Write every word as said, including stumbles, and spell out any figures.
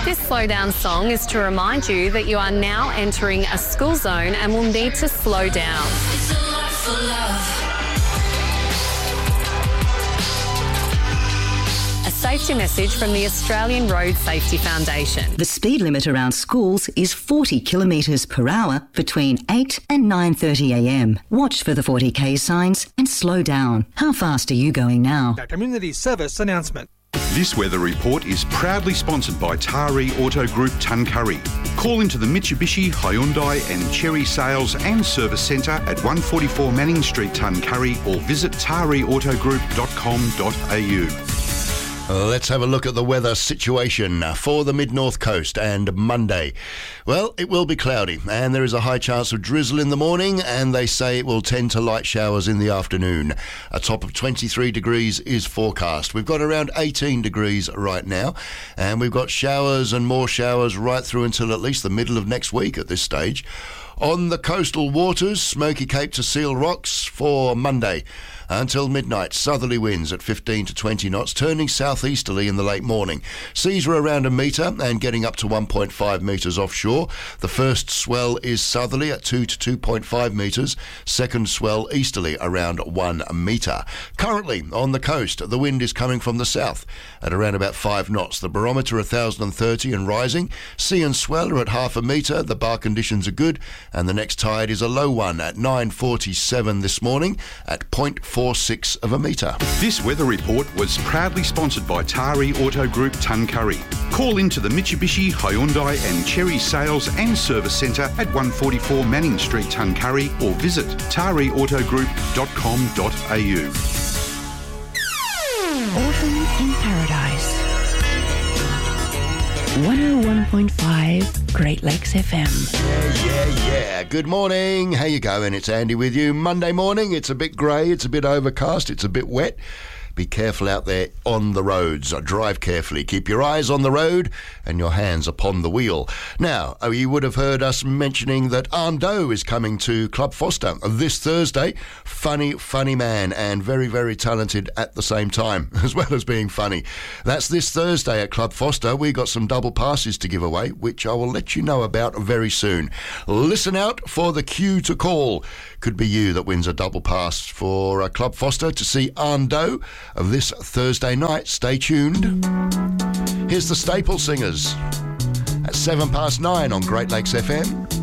This slow down song is to remind you that you are now entering a school zone and will need to slow down. It's a lot for love. A safety message from the Australian Road Safety Foundation. The speed limit around schools is forty kilometres per hour between eight and nine thirty a m. Watch for the forty k signs and slow down. How fast are you going now? A community service announcement. This weather report is proudly sponsored by Taree Auto Group Tuncurry. Call into the Mitsubishi, Hyundai and Chery Sales and Service Centre at one forty-four Manning Street, Tuncurry, or visit taree auto group dot com dot a u. Let's have a look at the weather situation for the mid-north coast and Monday. Well, it will be cloudy and there is a high chance of drizzle in the morning, and they say it will tend to light showers in the afternoon. A top of twenty-three degrees is forecast. We've got around eighteen degrees right now, and we've got showers and more showers right through until at least the middle of next week at this stage. On the coastal waters, Smoky Cape to Seal Rocks for Monday. Until midnight, southerly winds at fifteen to twenty knots, turning southeasterly in the late morning. Seas are around a metre and getting up to one point five metres offshore. The first swell is southerly at two to two point five metres. Second swell easterly around one metre. Currently on the coast, the wind is coming from the south at around about five knots. The barometer one thousand thirty and rising. Sea and swell are at half a metre. The bar conditions are good, and the next tide is a low one at nine forty-seven this morning at zero point four six of a metre. This weather report was proudly sponsored by Taree Auto Group Tuncurry. Call into the Mitsubishi, Hyundai and Chery Sales and Service Centre at one forty-four Manning Street, Tuncurry, or visit taree auto group dot com dot a u. Autumn in Paradise. one oh one point five Great Lakes F M. Yeah, yeah, yeah. Good morning. How you going? It's Andy with you. Monday morning. It's a bit grey. It's a bit overcast. It's a bit wet. Be careful out there on the roads. Drive carefully. Keep your eyes on the road and your hands upon the wheel. Now, you would have heard us mentioning that Ando is coming to Club Foster this Thursday. Funny, funny man, and very, very talented at the same time, as well as being funny. That's this Thursday at Club Foster. We got some double passes to give away, which I will let you know about very soon. Listen out for the cue to call. Could be you that wins a double pass for uh, Club Foster to see Ando of this Thursday night. Stay tuned. Here's the Staple Singers at seven past nine on Great Lakes F M.